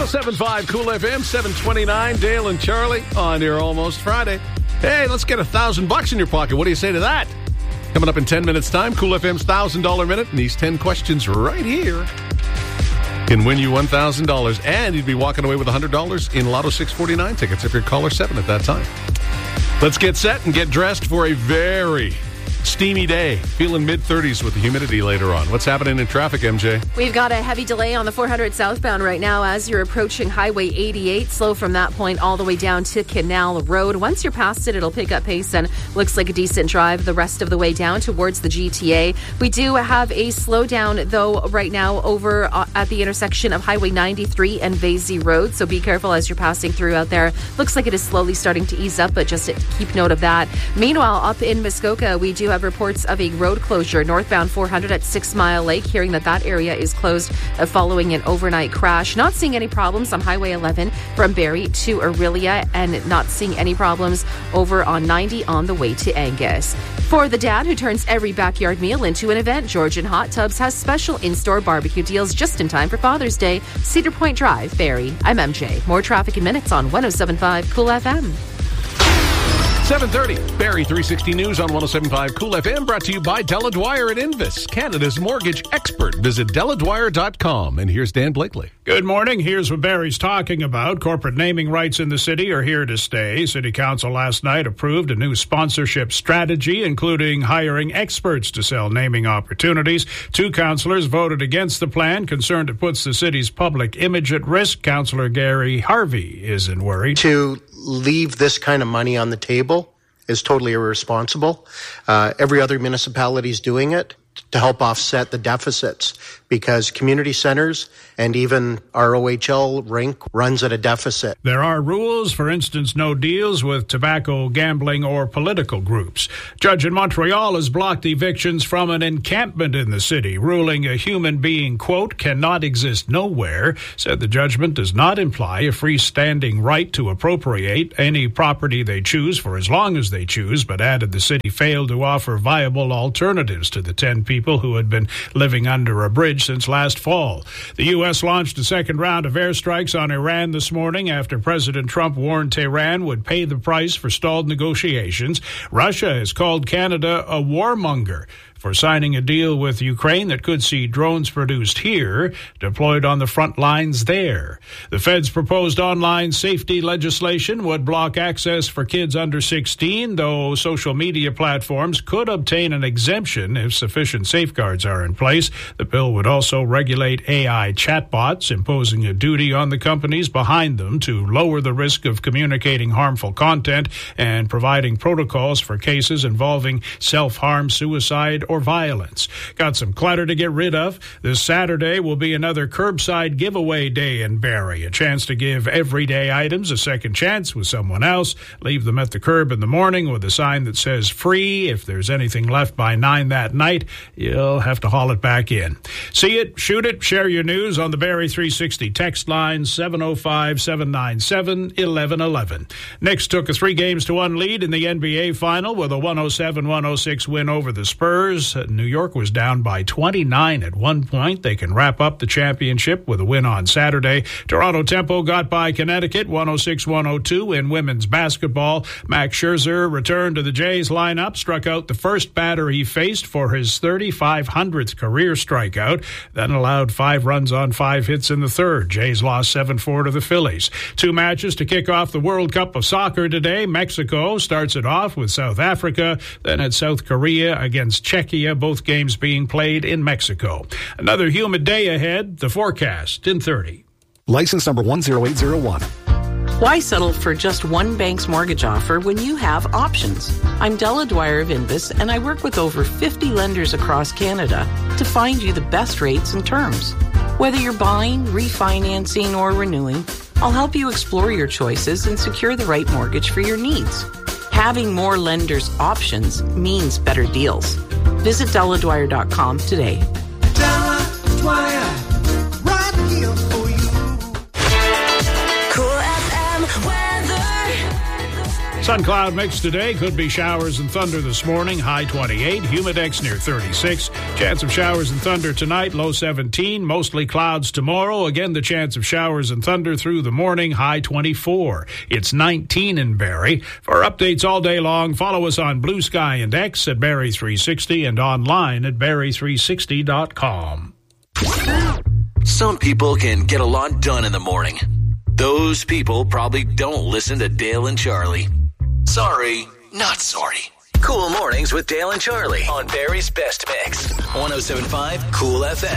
107.5 Cool FM, 729, Dale and Charlie on your Almost Friday. Hey, let's get $1,000 in your pocket. What do you say to that? Coming up in 10 minutes' time, Cool FM's $1,000 Minute, and these 10 questions right here can win you $1,000, and you'd be walking away with $100 in Lotto 649 tickets if you're caller 7 at that time. Let's get set and get dressed for a very steamy day. Feeling mid-30s with the humidity later on. What's happening in traffic, MJ? We've got a heavy delay on the 400 southbound right now as you're approaching Highway 88. Slow from that point all the way down to Canal Road. Once you're past it, it'll pick up pace and looks like a decent drive the rest of the way down towards the GTA. We do have a slowdown, though, right now over at the intersection of Highway 93 and Vasey Road. So be careful as you're passing through out there. Looks like it is slowly starting to ease up, but just keep note of that. Meanwhile, up in Muskoka, we do have reports of a road closure northbound 400 at 6 Mile Lake, hearing that area is closed following an overnight crash. Not seeing any problems on Highway 11 from Barrie to Orillia, and not seeing any problems over on 90 on the way to Angus. For the dad who turns every backyard meal into an event, Georgian Hot Tubs has special in-store barbecue deals just in time for Father's Day. Cedar Point Drive, Barrie. I'm MJ. More traffic in minutes on 107.5 Cool FM. 7:30, Barrie 360 News on 107.5 Cool FM, brought to you by Della Dwyer at Invis, Canada's mortgage expert. Visit DellaDwyer.com. And here's Dan Blakely. Good morning. Here's what Barrie's talking about. Corporate naming rights in the city are here to stay. City Council last night approved a new sponsorship strategy, including hiring experts to sell naming opportunities. 2 councillors voted against the plan, concerned it puts the city's public image at risk. Councillor Gary Harvey isn't worried. To leave this kind of money on the table is totally irresponsible. Every other municipality is doing it to help offset the deficits, because community centers and even our OHL rink runs at a deficit. There are rules, for instance, no deals with tobacco, gambling, or political groups. Judge in Montreal has blocked evictions from an encampment in the city, ruling a human being, quote, cannot exist nowhere, said the judgment does not imply a freestanding right to appropriate any property they choose for as long as they choose, but added the city failed to offer viable alternatives to the 10 people who had been living under a bridge since last fall. The U.S. launched a second round of airstrikes on Iran this morning after President Trump warned Tehran would pay the price for stalled negotiations. Russia has called Canada a warmonger for signing a deal with Ukraine that could see drones produced here deployed on the front lines there. The Fed's proposed online safety legislation would block access for kids under 16, though social media platforms could obtain an exemption if sufficient safeguards are in place. The bill would also regulate AI chatbots, imposing a duty on the companies behind them to lower the risk of communicating harmful content and providing protocols for cases involving self-harm, suicide, or violence. Got some clutter to get rid of. This Saturday will be another curbside giveaway day in Barrie, a chance to give everyday items a second chance with someone else. Leave them at the curb in the morning with a sign that says free. If there's anything left by 9 that night, you'll have to haul it back in. See it, shoot it, share your news on the Barrie 360 text line 705-797-1111. Knicks took a 3-games-to-1 lead in the NBA final with a 107-106 win over the Spurs. New York was down by 29 at one point. They can wrap up the championship with a win on Saturday. Toronto Tempo got by Connecticut 106-102 in women's basketball. Max Scherzer returned to the Jays lineup, struck out the first batter he faced for his 3,500th career strikeout, then allowed 5 runs on 5 hits in the third. Jays lost 7-4 to the Phillies. 2 matches to kick off the World Cup of Soccer today. Mexico starts it off with South Africa, then at South Korea against Czechia, both games being played in Mexico. Another humid day ahead. The forecast in 30. License number 10801. Why settle for just one bank's mortgage offer when you have options? I'm Della Dwyer of Invis, and I work with over 50 lenders across Canada to find you the best rates and terms. Whether you're buying, refinancing, or renewing, I'll help you explore your choices and secure the right mortgage for your needs. Having more lenders' options means better deals. Visit DellaDwyer.com today. Della Dwyer, right here for you. Cool FM weather. Sun cloud mix today. Could be showers and thunder this morning. High 28. Humidex near 36. Chance of showers and thunder tonight. Low 17. Mostly clouds tomorrow. Again, the chance of showers and thunder through the morning. High 24. It's 19 in Barrie. For updates all day long, follow us on Blue Sky and X at Barrie 360 and online at barrie360.com. Some people can get a lot done in the morning. Those people probably don't listen to Dale and Charlie. Sorry, not sorry. Cool Mornings with Dale and Charlie on Barrie's Best Mix. 107.5 Cool FM.